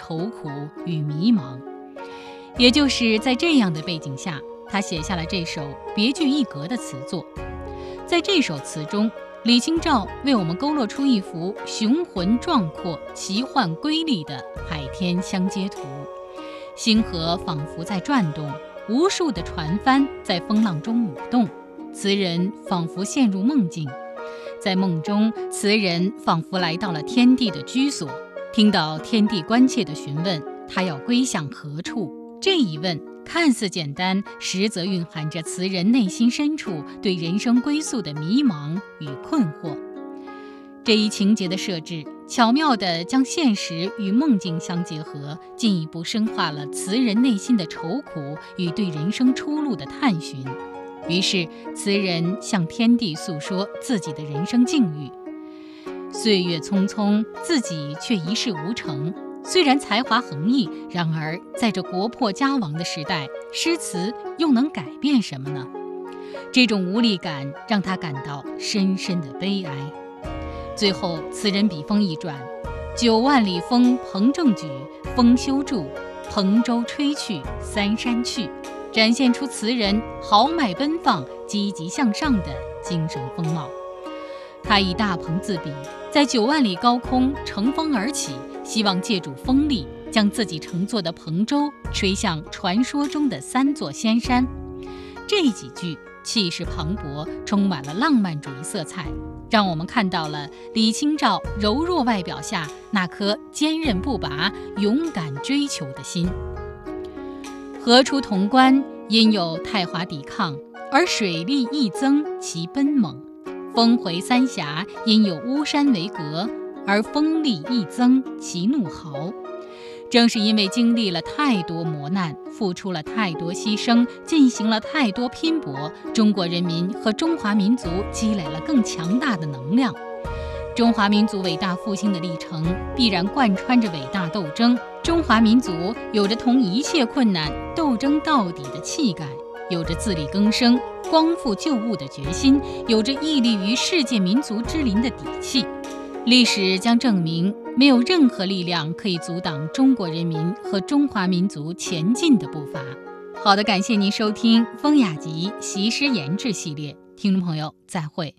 愁苦与迷茫。也就是在这样的背景下，他写下了这首别具一格的词作。在这首词中，李清照为我们勾勒出一幅雄浑壮阔、奇幻瑰丽的海天相接图，星河仿佛在转动，无数的船帆在风浪中舞动，词人仿佛陷入梦境。在梦中，词人仿佛来到了天地的居所，听到天地关切地询问他要归向何处。这一问看似简单，实则蕴含着词人内心深处对人生归宿的迷茫与困惑。这一情节的设置，巧妙地将现实与梦境相结合，进一步深化了词人内心的愁苦与对人生出路的探寻。于是，词人向天地诉说自己的人生境遇。岁月匆匆，自己却一事无成。虽然才华横溢，然而在这国破家亡的时代，诗词又能改变什么呢？这种无力感让他感到深深的悲哀。最后，词人笔锋一转，9万里风蓬正举，风休住，蓬舟吹去三山去，展现出词人豪迈奔放、积极向上的精神风貌。他以大鹏自比，在9万里高空乘风而起，希望借助风力将自己乘坐的蓬舟吹向传说中的3座仙山。这几句气势磅礴，充满了浪漫主义色彩，让我们看到了李清照柔弱外表下那颗坚韧不拔、勇敢追求的心。河出潼关，因有太华抵抗，而水力亦增其奔猛；峰回三峡，因有巫山为隔，而锋利亦增其怒豪。正是因为经历了太多磨难，付出了太多牺牲，进行了太多拼搏，中国人民和中华民族积累了更强大的能量。中华民族伟大复兴的历程必然贯穿着伟大斗争，中华民族有着同一切困难斗争到底的气概，有着自力更生、光复旧物的决心，有着屹立于世界民族之林的底气。历史将证明，没有任何力量可以阻挡中国人民和中华民族前进的步伐。好的，感谢您收听风雅集习诗研制系列，听众朋友再会。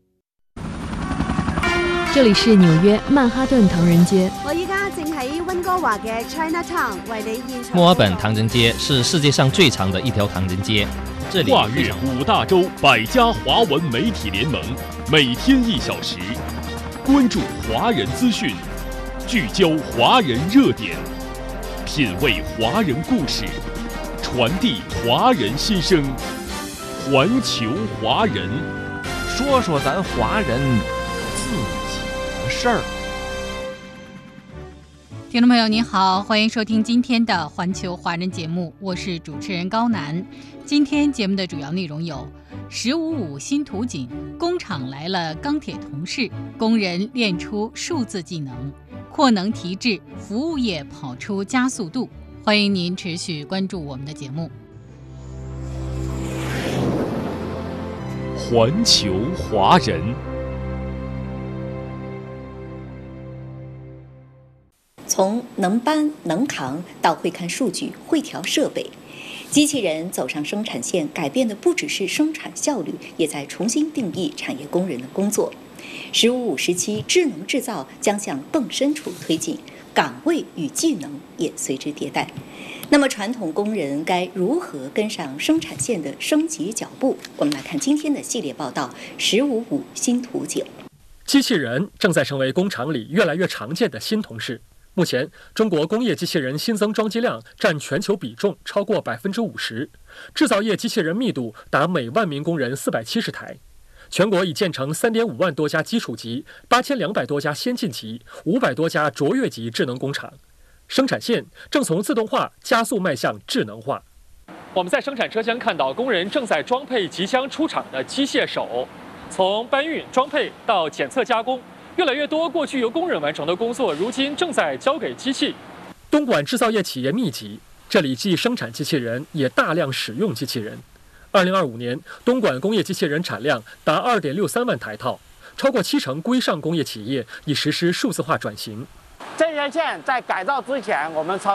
这里是纽约曼哈顿唐人街。 我依家正喺温哥華嘅 Chinatown 為你現場。 墨爾本唐人街是世界上最长的一条唐人街，这里跨越5大洲100家华文媒体联盟，每天1小时，关注华人资讯，聚焦华人热点，品味华人故事，传递华人心声，环球华人， 说说咱华人自己的事儿。 听众朋友您好，欢迎收听今天的环球华人节目，我是主持人高楠。今天节目的主要内容有：1055新图景，工厂来了钢铁同事，工人练出数字技能，扩能提质，服务业跑出加速度。欢迎您持续关注我们的节目。 环球华人。 从能搬能扛到会看数据、会调设备，机器人走上生产线，改变的不只是生产效率，也在重新定义产业工人的工作。1555时期，智能制造将向更深处推进，岗位与技能也随之迭代。那么，传统工人该如何跟上生产线的升级脚步？我们来看今天的系列报道：1055新图景。 机器人正在成为工厂里越来越常见的新同事。目前，中国工业机器人新增装机量占全球比重超过50%，制造业机器人密度达每万名工人470台。全国已建成3.5万多家基础级、8200多家先进级、500多家卓越级智能工厂。生产线正从自动化加速迈向智能化。 我们在生产车间看到工人正在装配即将出厂的机械手，从搬运、装配到检测加工。越来越多过去由工人完成的工作，如今正在交给机器。 东莞制造业企业密集，这里既生产机器人，也大量使用机器人。2025年，东莞工业机器人产量达2.63万台套，超过70%规上工业企业已实施数字化转型。 这些线在改造之前，我们